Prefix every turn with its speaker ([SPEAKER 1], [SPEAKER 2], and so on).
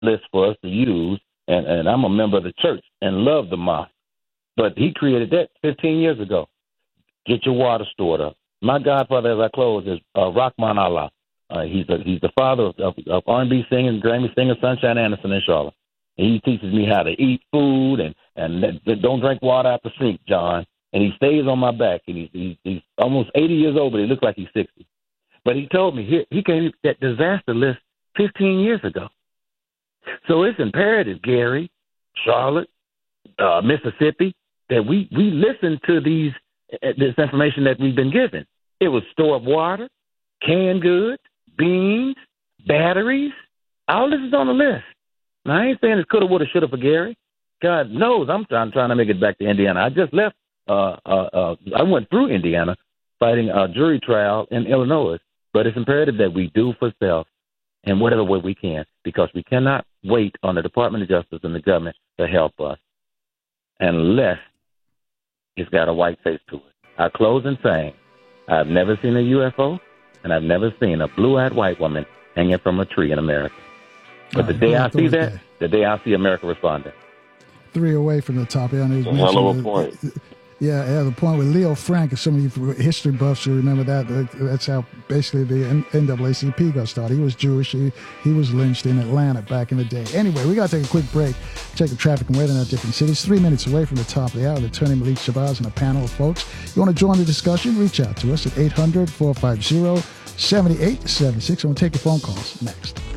[SPEAKER 1] list for us to use, and I'm a member of the church and love the mosque. But he created that 15 years ago. Get your water stored up. My godfather, as I close, is Rahman Allah. He's the father of R&B singers, Grammy singer, Sunshine Anderson in Charlotte. And he teaches me how to eat food and don't drink water out the sink, John. And he stays on my back. And he's almost 80 years old, but he looks like he's 60. But he told me he came that disaster list 15 years ago. So it's imperative, Gary, Charlotte, Mississippi, that we listen to this information that we've been given. It was store of water, canned goods, beans, batteries. All this is on the list. Now, I ain't saying it's coulda, woulda, shoulda for Gary. God knows I'm trying to make it back to Indiana. I just left. I went through Indiana fighting a jury trial in Illinois. But it's imperative that we do for self in whatever way we can, because we cannot wait on the Department of Justice and the government to help us unless it's got a white face to it. I close in saying, I've never seen a UFO, and I've never seen a blue-eyed white woman hanging from a tree in America. But the day I see that, the day I see America responding.
[SPEAKER 2] 3 away from the top. Yeah,
[SPEAKER 3] hell of a point.
[SPEAKER 2] Yeah, the point with Leo Frank, some of you history buffs will remember that. That's how basically the NAACP got started. He was Jewish. He was lynched in Atlanta back in the day. Anyway, we got to take a quick break, check the traffic and weather in our different cities. 3 minutes away from the top of the hour, the attorney Malik Shabazz and a panel of folks. You want to join the discussion? Reach out to us at 800-450-7876. And we'll take your phone calls next.